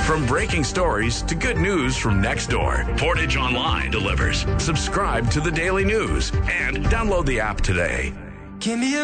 From breaking stories to good news from next door, Portage Online delivers. Subscribe to the Daily News and download the app today. Give me a